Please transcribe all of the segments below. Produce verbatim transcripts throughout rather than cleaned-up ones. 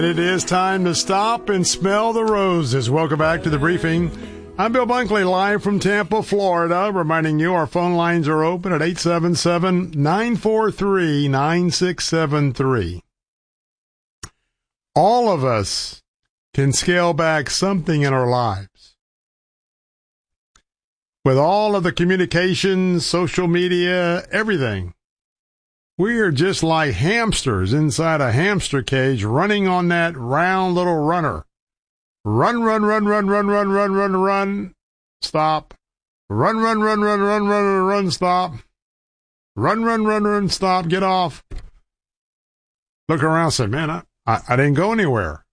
It is time to stop and smell the roses. Welcome back to the briefing. I'm Bill Bunkley, live from Tampa, Florida, reminding you our phone lines are open at eight seven seven, nine four three, nine six seven three. All of us can scale back something in our lives. With all of the communications, social media, everything, we are just like hamsters inside a hamster cage running on that round little runner. Run, run, run, run, run, run, run, run, run, stop. Run, run, run, run, run, run, run, stop. Run, run, run, run, stop, get off. Look around and say, man, I, I, I didn't go anywhere.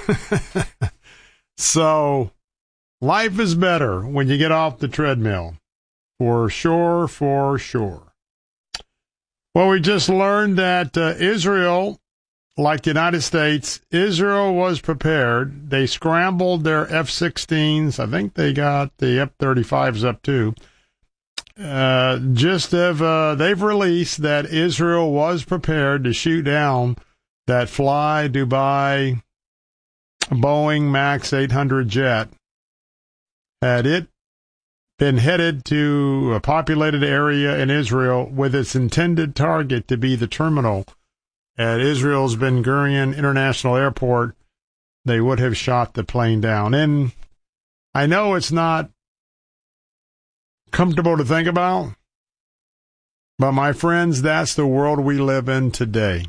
So life is better when you get off the treadmill. For sure, for sure. Well, we just learned that uh, Israel, like the United States, Israel was prepared. They scrambled their F sixteens. I think they got the F thirty-fives up too. Uh, just have, uh, they've released that Israel was prepared to shoot down that Fly Dubai Boeing Max eight hundred jet. Had it been headed to a populated area in Israel with its intended target to be the terminal at Israel's Ben Gurion International Airport, they would have shot the plane down. And I know it's not comfortable to think about, but my friends, that's the world we live in today.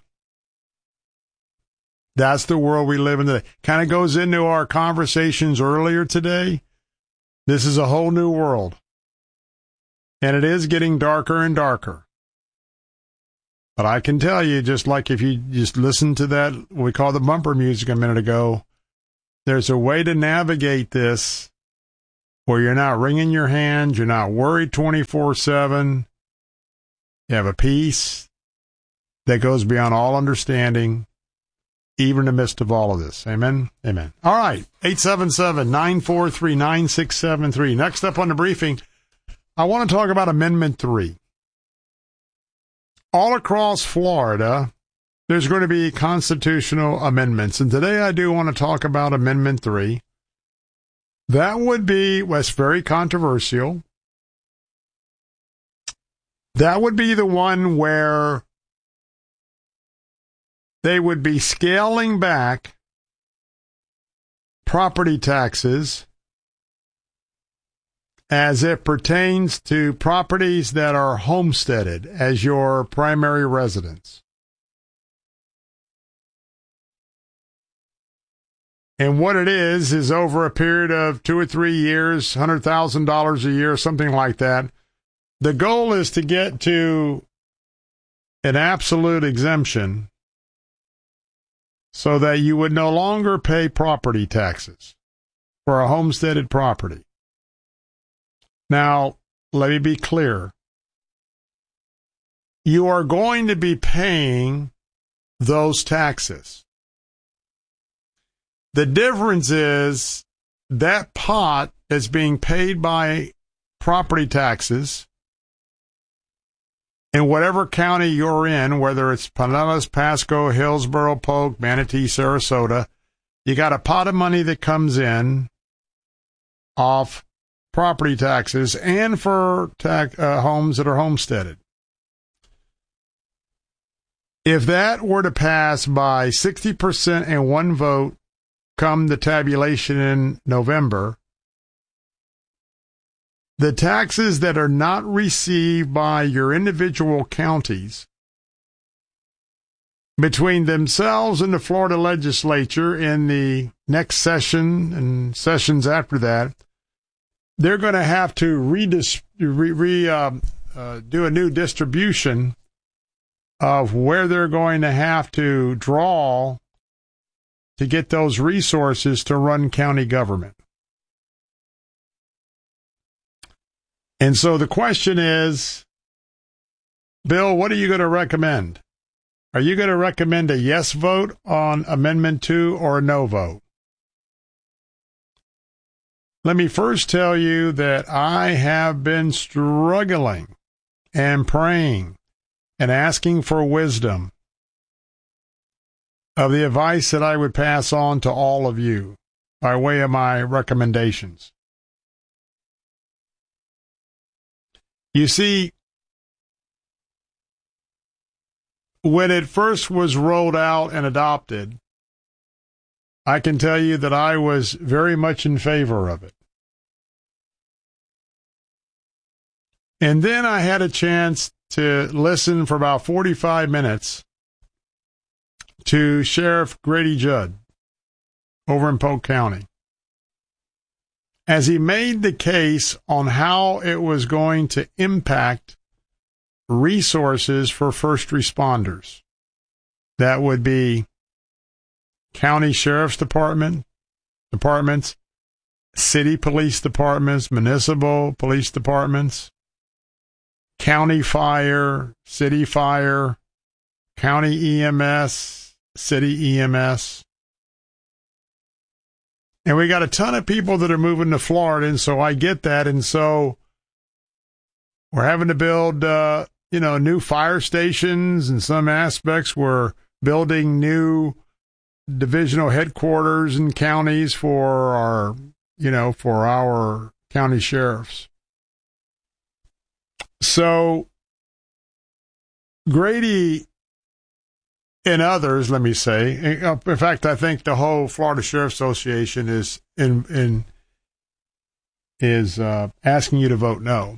That's the world we live in today. Kind of goes into our conversations earlier today. This is a whole new world, and it is getting darker and darker. But I can tell you, just like if you just listen to that, what we call the bumper music a minute ago, there's a way to navigate this where you're not wringing your hands, you're not worried twenty-four seven. You have a peace that goes beyond all understanding, even in the midst of all of this. Amen? Amen. All right, eight seven seven, nine four three, nine six seven three. Next up on the briefing, I want to talk about Amendment three. All across Florida, there's going to be constitutional amendments, and today I do want to talk about Amendment three. That would be, well, it's very controversial. That would be the one where they would be scaling back property taxes as it pertains to properties that are homesteaded as your primary residence. And what it is, is over a period of two or three years, one hundred thousand dollars a year, something like that. The goal is to get to an absolute exemption so that you would no longer pay property taxes for a homesteaded property. Now, let me be clear. You are going to be paying those taxes. The difference is that pot is being paid by property taxes in whatever county you're in, whether it's Pinellas, Pasco, Hillsborough, Polk, Manatee, Sarasota. You got a pot of money that comes in off property taxes and for tax, uh, homes that are homesteaded. If that were to pass by sixty percent and one vote come the tabulation in November, the taxes that are not received by your individual counties between themselves and the Florida legislature in the next session and sessions after that, they're going to have to redis- re, re, uh, uh, do a new distribution of where they're going to have to draw to get those resources to run county government. And so the question is, Bill, what are you going to recommend? Are you going to recommend a yes vote on Amendment two or a no vote? Let me first tell you that I have been struggling and praying and asking for wisdom of the advice that I would pass on to all of you by way of my recommendations. You see, when it first was rolled out and adopted, I can tell you that I was very much in favor of it. And then I had a chance to listen for about forty-five minutes to Sheriff Grady Judd over in Polk County, as he made the case on how it was going to impact resources for first responders. That would be county sheriff's department, departments, city police departments, municipal police departments, county fire, city fire, county E M S, city E M S. And we got a ton of people that are moving to Florida, and so I get that. And so we're having to build, uh, you know, new fire stations. In some aspects, we're building new divisional headquarters in counties for our, you know, for our county sheriffs. So Grady and others, let me say, in fact, I think the whole Florida Sheriff's Association is in, in is uh, asking you to vote no,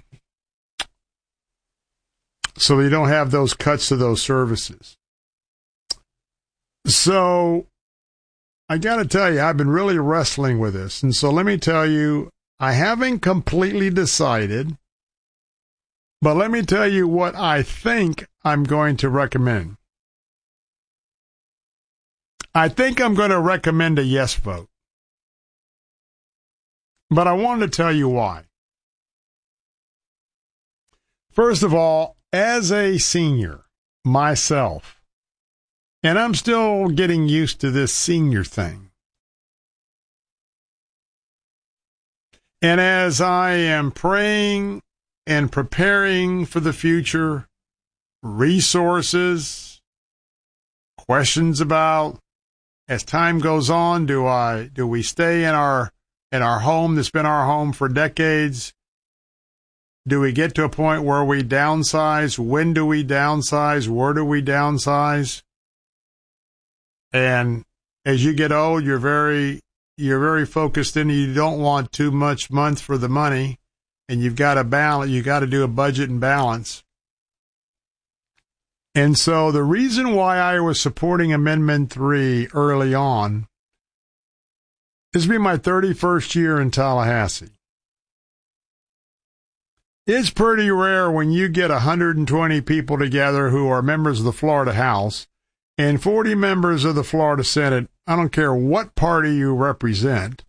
so you don't have those cuts to those services. So I got to tell you, I've been really wrestling with this, and so let me tell you, I haven't completely decided, but let me tell you what I think I'm going to recommend. I think I'm going to recommend a yes vote. But I wanted to tell you why. First of all, as a senior myself, and I'm still getting used to this senior thing, and as I am praying and preparing for the future, resources, questions about, as time goes on, do I do we stay in our in our home that's been our home for decades? Do we get to a point where we downsize? When do we downsize? Where do we downsize? And as you get old, you're very you're very focused in. You don't want too much month for the money, and you've got to balance. You got to do a budget and balance. And so the reason why I was supporting Amendment three early on, this will be my thirty-first year in Tallahassee. It's pretty rare when you get one hundred twenty people together who are members of the Florida House and forty members of the Florida Senate. I don't care what party you represent.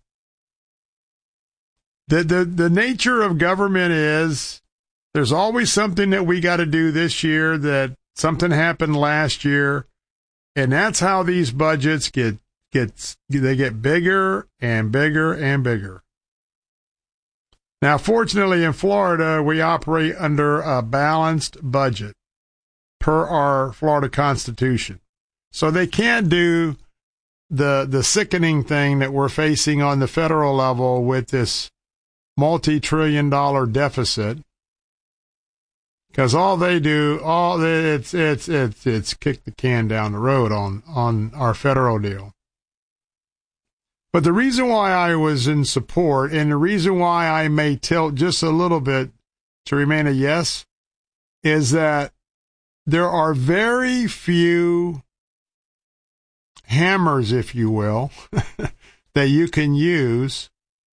The, the, the nature of government is there's always something that we got to do this year that something happened last year, and that's how these budgets get get they get bigger and bigger and bigger. Now, fortunately, in Florida, we operate under a balanced budget per our Florida Constitution, so they can't do the the sickening thing that we're facing on the federal level with this multi-trillion dollar deficit. Because all they do, all it's it's it's it's kick the can down the road on on our federal deal. But the reason why I was in support, and the reason why I may tilt just a little bit to remain a yes, is that there are very few hammers, if you will, that you can use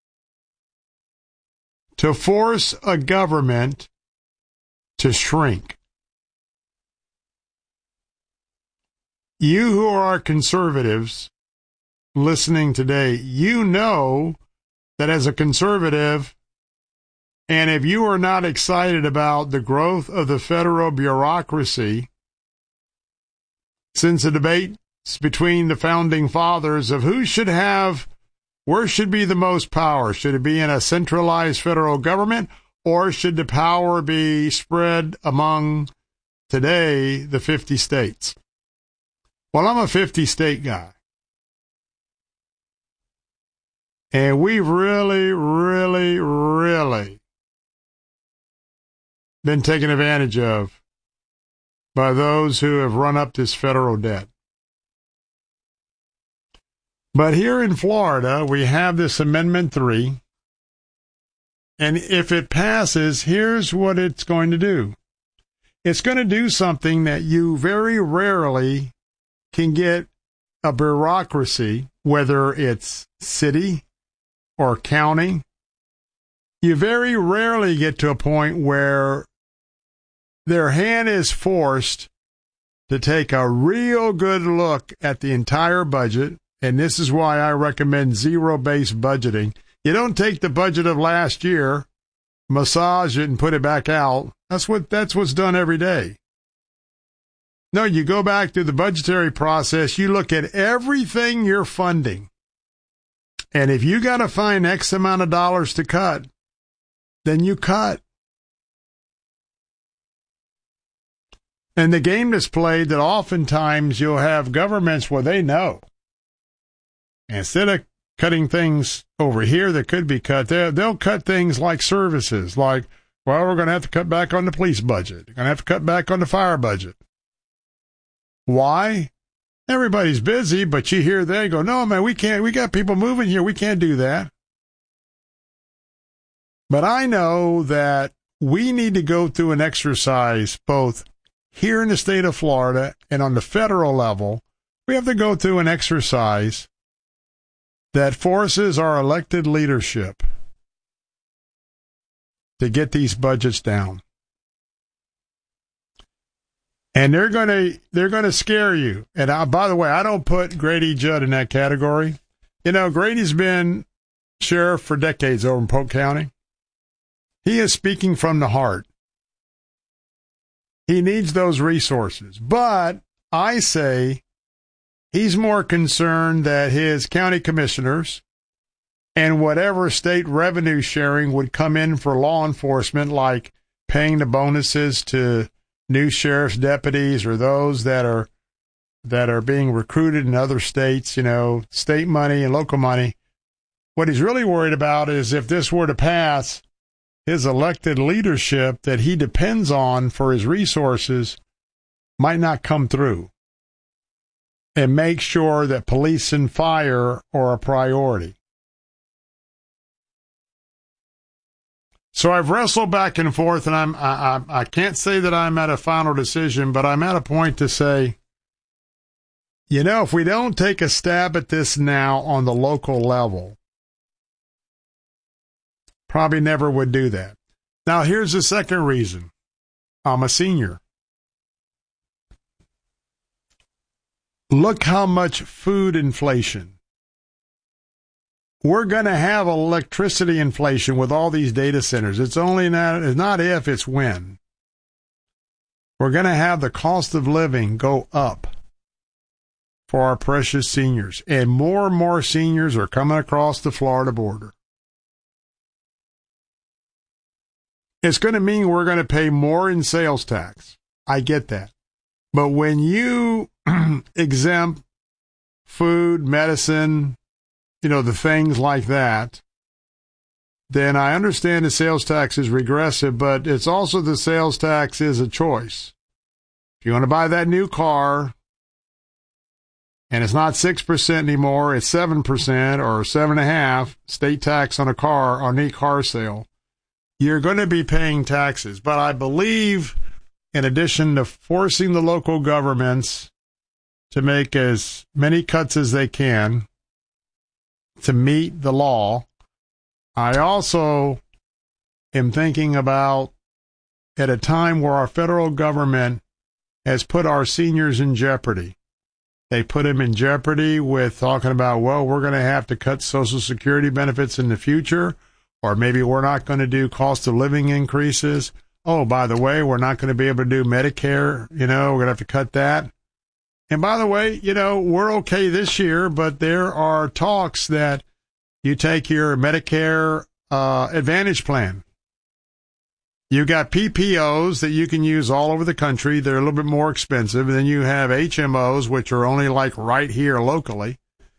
to force a government to shrink. You who are conservatives listening today, you know that as a conservative, and if you are not excited about the growth of the federal bureaucracy, since the debates between the founding fathers of who should have, where should be the most power, should it be in a centralized federal government, or should the power be spread among, today, the fifty states? Well, I'm a fifty state guy. And we've really, really, really been taken advantage of by those who have run up this federal debt. But here in Florida, we have this Amendment three, and if it passes, here's what it's going to do. It's going to do something that you very rarely can get a bureaucracy, whether it's city or county. You very rarely get to a point where their hand is forced to take a real good look at the entire budget, and this is why I recommend zero-based budgeting. You don't take the budget of last year, massage it, and put it back out. That's what that's what's done every day. No, you go back to the budgetary process, you look at everything you're funding. And if you got to find X amount of dollars to cut, then you cut. And the game is played that oftentimes you'll have governments where they know. Instead of cutting things over here that could be cut, they'll cut things like services, like, well, we're going to have to cut back on the police budget. We're going to have to cut back on the fire budget. Why? Everybody's busy, but you hear they go, no, man, we can't. We got people moving here. We can't do that. But I know that we need to go through an exercise both here in the state of Florida and on the federal level. We have to go through an exercise that forces our elected leadership to get these budgets down. And they're going to they're going to scare you. And I, by the way, I don't put Grady Judd in that category. You know, Grady's been sheriff for decades over in Polk County. He is speaking from the heart. He needs those resources. But I say he's more concerned that his county commissioners and whatever state revenue sharing would come in for law enforcement, like paying the bonuses to new sheriff's deputies or those that are that are being recruited in other states, you know, state money and local money. What he's really worried about is if this were to pass, his elected leadership that he depends on for his resources might not come through and make sure that police and fire are a priority. So I've wrestled back and forth, and I'm I, I I can't say that I'm at a final decision, but I'm at a point to say, you know, if we don't take a stab at this now on the local level, probably never would do that. Now, here's the second reason. I'm a senior. Look how much food inflation. We're going to have electricity inflation with all these data centers. It's only not, it's not if, it's when. We're going to have the cost of living go up for our precious seniors. And more and more seniors are coming across the Florida border. It's going to mean we're going to pay more in sales tax. I get that. But when you exempt food, medicine, you know, the things like that, then I understand the sales tax is regressive, but it's also the sales tax is a choice. If you want to buy that new car, and it's not six percent anymore, it's seven percent or seven point five state tax on a car, on a car sale, you're going to be paying taxes. But I believe, in addition to forcing the local governments to make as many cuts as they can to meet the law, I also am thinking about, at a time where our federal government has put our seniors in jeopardy. They put them in jeopardy with talking about, well, we're going to have to cut Social Security benefits in the future, or maybe we're not going to do cost of living increases. Oh, by the way, we're not going to be able to do Medicare. You know, we're going to have to cut that. And by the way, you know, we're okay this year, but there are talks that you take your Medicare uh, Advantage plan You got P P Os that you can use all over the country. They're a little bit more expensive. And then you have H M Os, which are only like right here locally.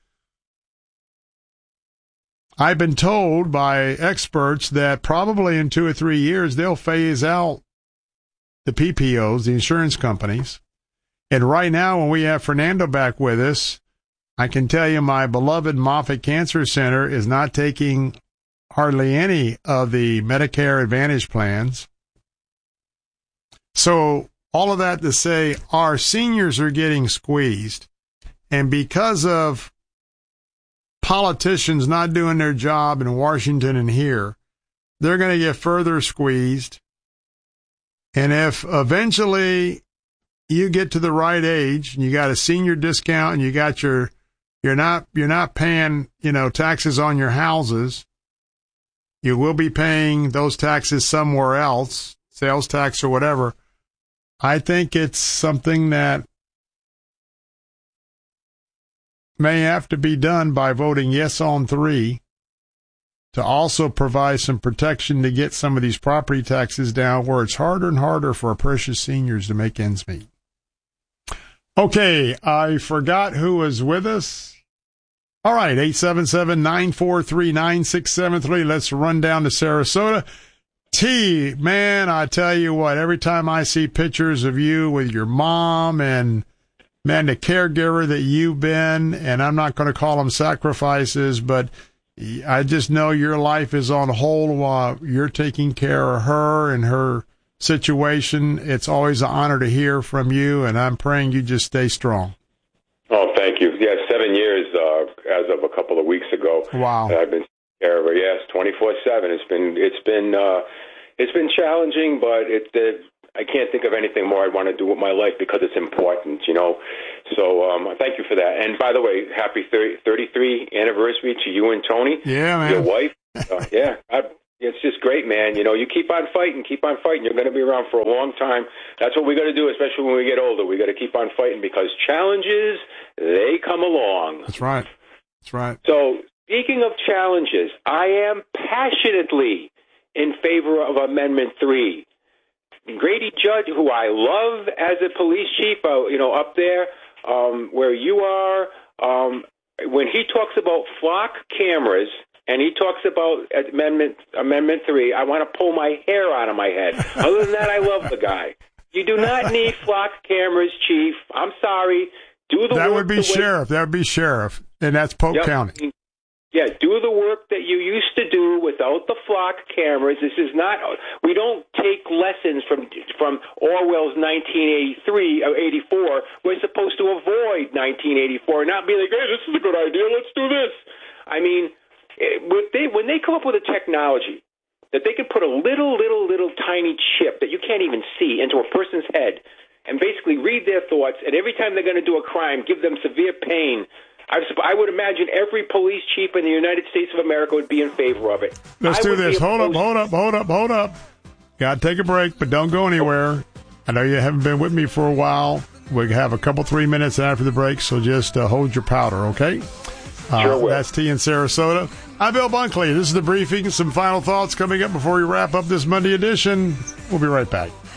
I've been told by experts that probably in two or three years, they'll phase out the P P Os, the insurance companies. And right now, when we have Fernando back with us, I can tell you my beloved Moffitt Cancer Center is not taking hardly any of the Medicare Advantage plans. So all of that to say, our seniors are getting squeezed. And because of politicians not doing their job in Washington and here, they're going to get further squeezed. And if eventually you get to the right age and you got a senior discount and you got your, you're not, you're not paying, you know, taxes on your houses, you will be paying those taxes somewhere else, sales tax or whatever. I think it's something that may have to be done by voting yes on three to also provide some protection to get some of these property taxes down where it's harder and harder for our precious seniors to make ends meet. Okay, I forgot who was with us. All right, eight seven seven, nine four three, nine six seven three. Let's run down to Sarasota. T, man, I tell you what, every time I see pictures of you with your mom and, man, the caregiver that you've been, and I'm not going to call them sacrifices, but I just know your life is on hold while you're taking care of her and her situation. It's always an honor to hear from you, and I'm praying you just stay strong. Oh, thank you. Yeah, seven years uh, as of a couple of weeks ago. Wow. I've been taking care of her. Yes, twenty-four seven. It's been it's been uh, it's been challenging, but it, it I can't think of anything more I'd want to do with my life because it's important, you know. So um, thank you for that. And by the way, happy thirty, thirty-three anniversary to you and Tony. Yeah, man. Your wife. Uh, yeah, I, it's just great, man. You know, you keep on fighting, keep on fighting. You're going to be around for a long time. That's what we got to do, especially when we get older. We got to keep on fighting because challenges, they come along. That's right. That's right. So speaking of challenges, I am passionately in favor of Amendment three. Grady Judd, who I love as a police chief, uh, you know, up there um, where you are, um, when he talks about flock cameras and he talks about Amendment Amendment three, I want to pull my hair out of my head. Other than that, I love the guy. You do not need flock cameras, Chief. I'm sorry. Do the that work would be sheriff. Way- that would be sheriff, and that's Polk yep. County. Yeah, do the work that you used to do without the flock cameras. This is not. We don't take lessons from from Orwell's nineteen eighty-three or eighty-four. We're supposed to avoid nineteen eighty-four and not be like, hey, this is a good idea. Let's do this. I mean, when they when they come up with a technology that they can put a little, little, little tiny chip that you can't even see into a person's head and basically read their thoughts, and every time they're going to do a crime, give them severe pain. I would imagine every police chief in the United States of America would be in favor of it. Let's I do this. Hold up, opposed- hold up, hold up, hold up. Got to take a break, but don't go anywhere. I know you haven't been with me for a while. We have a couple, three minutes after the break, so just uh, hold your powder, okay? Uh, sure will. That's T in Sarasota. I'm Bill Bunkley. This is The Briefing. Some final thoughts coming up before we wrap up this Monday edition. We'll be right back.